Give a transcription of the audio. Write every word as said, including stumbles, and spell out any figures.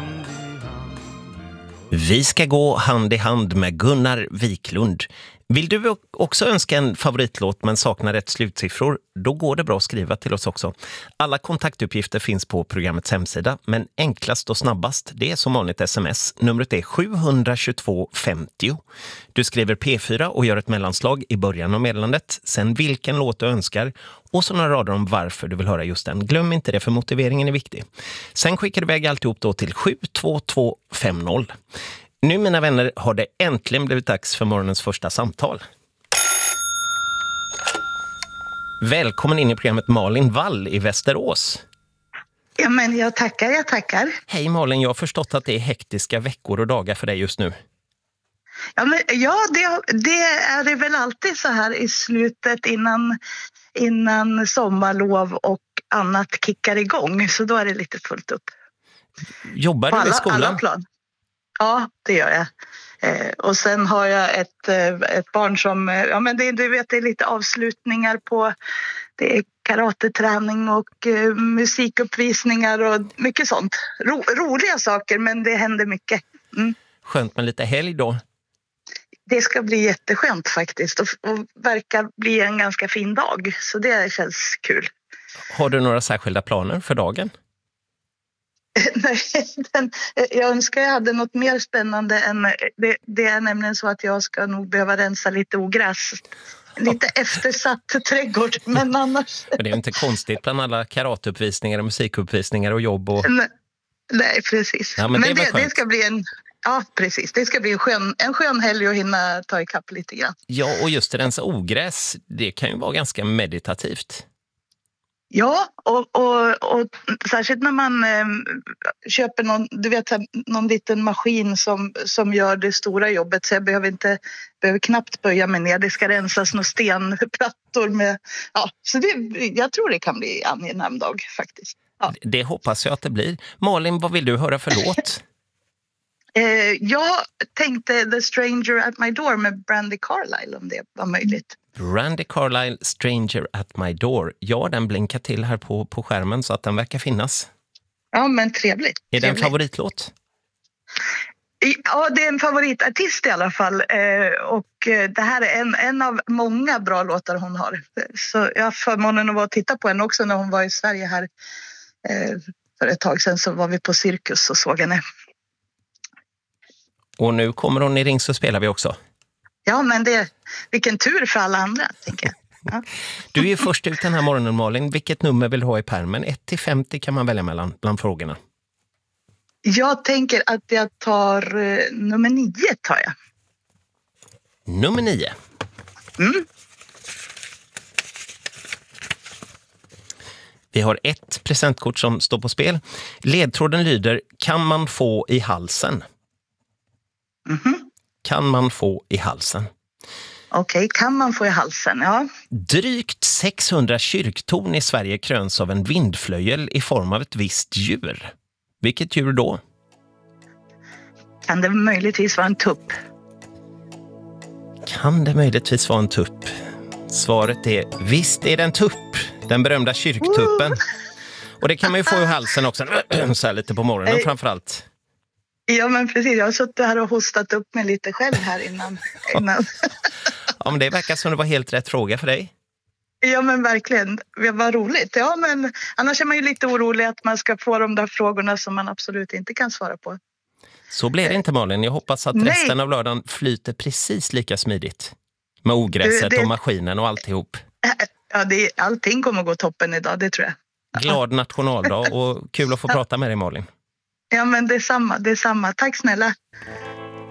hand i hand. Vi ska gå hand i hand med Gunnar Wiklund. Vill du också önska en favoritlåt men saknar rätt slutsiffror? Då går det bra att skriva till oss också. Alla kontaktuppgifter finns på programmets hemsida, men enklast och snabbast det är som vanligt sms. Numret är sju två två femtio. Du skriver P fyra och gör ett mellanslag i början av meddelandet, sen vilken låt du önskar och så några rader om varför du vill höra just den. Glöm inte det, för motiveringen är viktig. Sen skickar du iväg alltihop då till sju två två fem noll. Nu, mina vänner, har det äntligen blivit dags för morgonens första samtal. Välkommen in i programmet Malin Wall i Västerås. Ja, men jag tackar, jag tackar. Hej Malin, jag har förstått att det är hektiska veckor och dagar för dig just nu. Ja, men, ja det, det är det väl alltid så här i slutet innan, innan sommarlov och annat kickar igång. Så då är det lite fullt upp. Jobbar På du alla, i skolan? alla plan. Ja, det gör jag. Eh, och sen har jag ett, eh, ett barn som, eh, ja men det, du vet, det är lite avslutningar på, det är karateträning och eh, musikuppvisningar och mycket sånt. Ro, roliga saker, men det händer mycket. Mm. Skönt med lite helg då. Det ska bli jätteskönt faktiskt och, och verkar bli en ganska fin dag, så det känns kul. Har du några särskilda planer för dagen? Nej, den, jag önskar jag hade något mer spännande än det, det är nämligen så att jag ska nog behöva rensa lite ogräs. Lite eftersatt trädgård, men annars... Men det är ju inte konstigt bland alla karateuppvisningar och musikuppvisningar och jobb och... Nej, nej precis. Ja, men men det, det, det ska bli en... Ja, precis. Det ska bli en skön, en skön helg och hinna ta ikapp lite grann. Ja, och just rensa ogräs, det kan ju vara ganska meditativt. Ja, och, och, och särskilt när man eh, köper någon, du vet, någon liten maskin som, som gör det stora jobbet, så jag behöver, inte, behöver knappt böja mig ner. Det ska rensas några stenplattor med... Ja, så det, jag tror det kan bli en angenäm dag faktiskt. Ja. Det hoppas jag att det blir. Malin, vad vill du höra för låt? eh, jag tänkte The Stranger at My Door med Brandi Carlile, om det var möjligt. Brandi Carlile, Stranger at My Door. Ja, den blinkar till här på, på skärmen så att den verkar finnas. Ja, men trevligt. Är det en trevligt. favoritlåt? Ja, det är en favoritartist i alla fall. Eh, och det här är en, en av många bra låtar hon har. Så jag har förmånen att vara och titta på henne också när hon var i Sverige här. Eh, för ett tag sedan så var vi på Cirkus och såg henne. Och nu kommer hon i Ring så spelar vi också. Ja, men det, vilken tur för alla andra, tänker jag. Ja. Du är ju först ut den här morgonen, Malin. Vilket nummer vill du ha i pärmen? ett till femtio kan man välja mellan bland frågorna. Jag tänker att jag tar eh, nummer nio, tar jag. Nummer nio. Mm. Vi har ett presentkort som står på spel. Ledtråden lyder: kan man få i halsen? Mm-hmm. Kan man få i halsen? Okej, okay, kan man få i halsen, ja. Drygt sexhundra kyrktorn i Sverige kröns av en vindflöjel i form av ett visst djur. Vilket djur då? Kan det möjligtvis vara en tupp? Kan det möjligtvis vara en tupp? Svaret är: visst är det en tupp. Den berömda kyrktuppen. Och det kan man ju få i halsen också. Så här lite på morgonen framförallt. Ja, men precis. Jag har suttit här och hostat upp mig lite själv här innan. innan. Ja, men det verkar som det var helt rätt fråga för dig. Ja, men verkligen. Det var roligt. Ja, men annars är man ju lite orolig att man ska få de där frågorna som man absolut inte kan svara på. Så blir det inte, Malin. Jag hoppas att Nej. resten av lördagen flyter precis lika smidigt. Med ogräset det... och maskinen och alltihop. Ja, det, allting kommer att gå toppen idag, det tror jag. Glad nationaldag och kul att få prata med dig, Malin. Ja, men det är samma, det är samma. Tack snälla.